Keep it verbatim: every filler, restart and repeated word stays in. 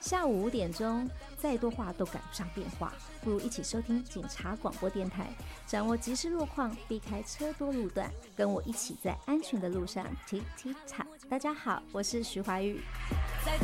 下午五点钟，再多话都赶不上变化，不如一起收听警察广播电台，掌握即时路况，避开车多路段，跟我一起在安全的路上 tick tick tock。大家好，我是徐怀钰。